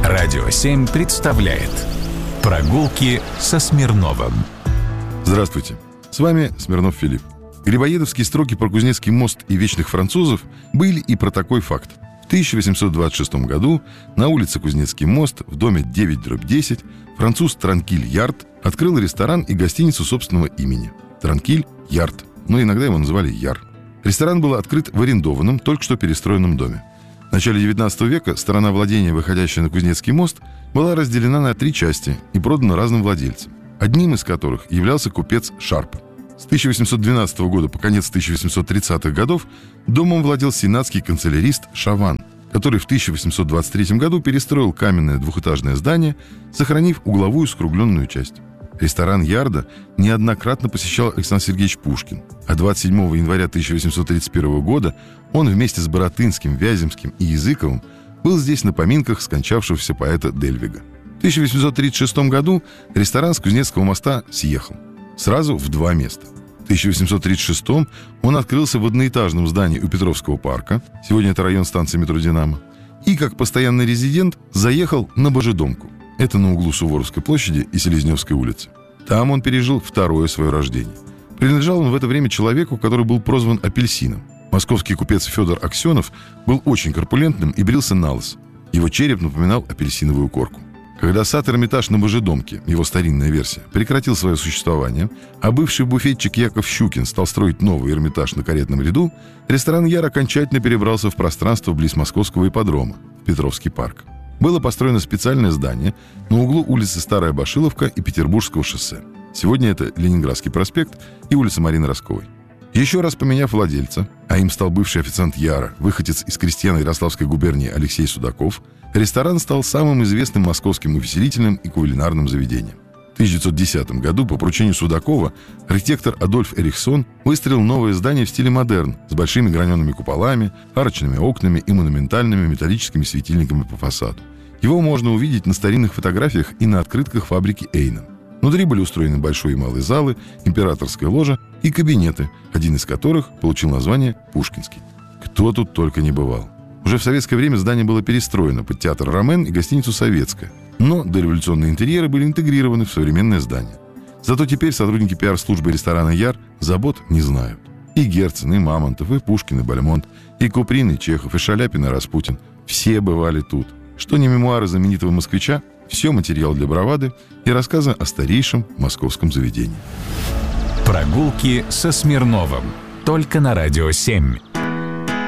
Радио 7 представляет «Прогулки со Смирновым». Здравствуйте, с вами Смирнов Филипп. Грибоедовские строки про Кузнецкий мост и вечных французов были и про такой факт. В 1826 году на улице Кузнецкий мост в доме 9/10 француз Транкиль Ярд открыл ресторан и гостиницу собственного имени. Транкиль Ярд, но иногда его называли Яр. Ресторан был открыт в арендованном, только что перестроенном доме. В начале 19 века сторона владения, выходящая на Кузнецкий мост, была разделена на 3 части и продана разным владельцам, одним из которых являлся купец Шарп. С 1812 года по конец 1830-х годов домом владел сенатский канцелярист Шаван, который в 1823 году перестроил каменное двухэтажное здание, сохранив угловую скругленную часть. Ресторан Ярда неоднократно посещал Александр Сергеевич Пушкин, а 27 января 1831 года он вместе с Баратынским, Вяземским и Языковым был здесь на поминках скончавшегося поэта Дельвига. В 1836 году ресторан с Кузнецкого моста съехал. Сразу в 2 места. В 1836 он открылся в одноэтажном здании у Петровского парка, сегодня это район станции метро «Динамо», и как постоянный резидент заехал на Божедомку. Это на углу Суворовской площади и Селезневской улицы. Там он пережил второе свое рождение. Принадлежал он в это время человеку, который был прозван Апельсином. Московский купец Федор Аксенов был очень корпулентным и брился налысо. Его череп напоминал апельсиновую корку. Когда сад Эрмитаж на Божедомке, его старинная версия, прекратил свое существование, а бывший буфетчик Яков Щукин стал строить новый Эрмитаж на Каретном ряду, ресторан Яр окончательно перебрался в пространство близ Московского ипподрома, в Петровский парк. Было построено специальное здание на углу улицы Старая Башиловка и Петербургского шоссе. Сегодня это Ленинградский проспект и улица Марины Росковой. Еще раз поменяв владельца, а им стал бывший официант Яра, выходец из крестьян Ярославской губернии Алексей Судаков, ресторан стал самым известным московским увеселительным и кулинарным заведением. В 1910 году по поручению Судакова архитектор Адольф Эрихсон выстроил новое здание в стиле модерн с большими гранеными куполами, арочными окнами и монументальными металлическими светильниками по фасаду. Его можно увидеть на старинных фотографиях и на открытках фабрики Эйна. Внутри были устроены большой и малый залы, императорская ложа и кабинеты, один из которых получил название Пушкинский. Кто тут только не бывал. Уже в советское время здание было перестроено под театр «Ромен» и гостиницу «Советская». Но дореволюционные интерьеры были интегрированы в современное здание. Зато теперь сотрудники пиар-службы ресторана «Яр» забот не знают. И Герцен, и Мамонтов, и Пушкин, и Бальмонт, и Куприн, и Чехов, и Шаляпин, и Распутин. Все бывали тут. Что не мемуары знаменитого москвича, все материал для бравады и рассказы о старейшем московском заведении. «Прогулки со Смирновым» только на Радио 7.